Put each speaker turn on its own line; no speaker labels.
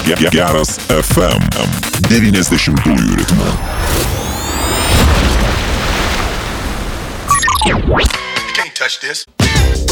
Geras FM 90-ųjų ritmu.
You can't touch this.